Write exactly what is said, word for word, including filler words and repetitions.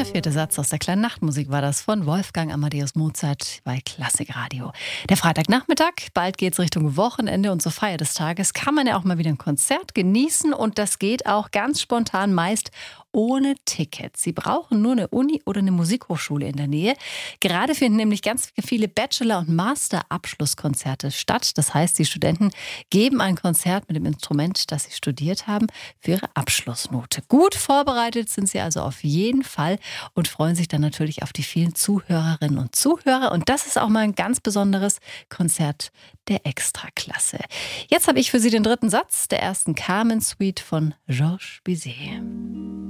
vierte Satz aus der kleinen Nachtmusik war das von Wolfgang Amadeus Mozart bei Klassikradio. Der Freitagnachmittag, bald geht's Richtung Wochenende und zur Feier des Tages kann man ja auch mal wieder ein Konzert genießen und das geht auch ganz spontan, meist ohne Ticket. Sie brauchen nur eine Uni oder eine Musikhochschule in der Nähe. Gerade finden nämlich ganz viele Bachelor- und Master-Abschlusskonzerte statt. Das heißt, die Studenten geben ein Konzert mit dem Instrument, das sie studiert haben, für ihre Abschlussnote. Gut vorbereitet sind sie also auf jeden Fall und freuen sich dann natürlich auf die vielen Zuhörerinnen und Zuhörer. Und das ist auch mal ein ganz besonderes Konzert der Extraklasse. Jetzt habe ich für Sie den dritten Satz der ersten Carmen Suite von Georges Bizet.